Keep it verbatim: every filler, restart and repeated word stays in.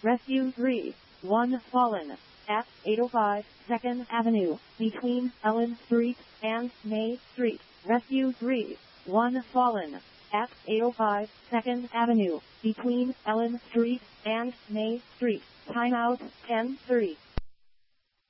Rescue three one fallen at eight oh five second Avenue between Ellen Street and May Street. Rescue three one fallen at eight oh five second Avenue between Ellen Street and May Street. Timeout ten thirty.